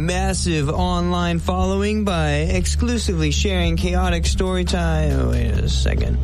massive online following by exclusively sharing chaotic story time. Oh, wait a second.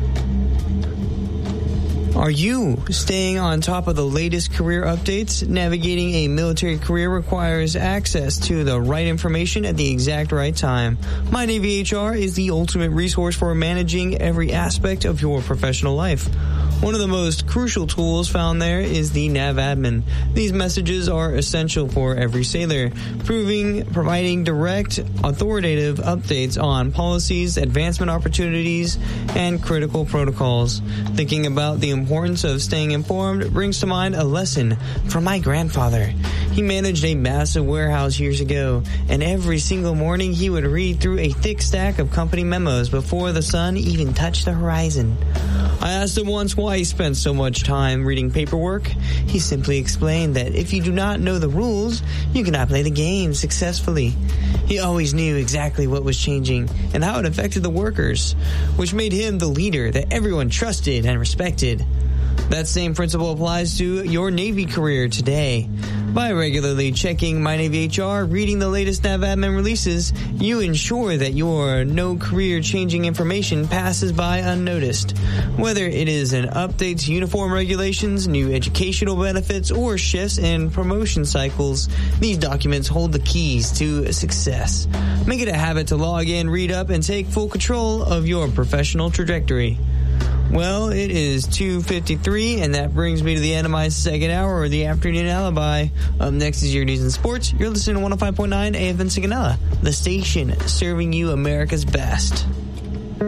Are you staying on top of the latest career updates? Navigating a military career requires access to the right information at the exact right time. My Navy HR is the ultimate resource for managing every aspect of your professional life. One of the most crucial tools found there is the NavAdmin. These messages are essential for every sailor, providing direct, authoritative updates on policies, advancement opportunities, and critical protocols. Thinking about the importance of staying informed brings to mind a lesson from my grandfather. He managed a massive warehouse years ago, and every single morning he would read through a thick stack of company memos before the sun even touched the horizon. I asked him once why he spent so much time reading paperwork. He simply explained that if you do not know the rules, you cannot play the game successfully. He always knew exactly what was changing and how it affected the workers, which made him the leader that everyone trusted and respected. That same principle applies to your Navy career today. By regularly checking My Navy HR, reading the latest NavAdmin releases, you ensure that your no career-changing information passes by unnoticed. Whether it is an update to uniform regulations, new educational benefits, or shifts in promotion cycles, these documents hold the keys to success. Make it a habit to log in, read up, and take full control of your professional trajectory. Well, it is 2:53, and that brings me to the end of my second hour, or the Afternoon Alibi. Up next is your news and sports. You're listening to 105.9 AFN Sigonella, the station serving you America's best.